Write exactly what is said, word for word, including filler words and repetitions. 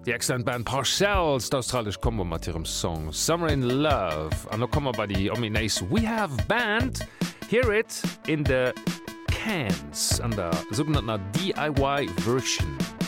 Die Excellent Band Parcells d'australisch Kombo mat ihrem Song Summer in Love. An no kommmer bei die ominous We Have Band. Hear it in the Cans an der sogenannter D I Y Version.